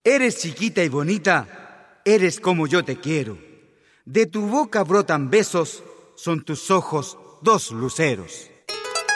Eres chiquita y bonita, eres como yo te quiero. De tu boca brotan besos, son tus ojos dos luceros.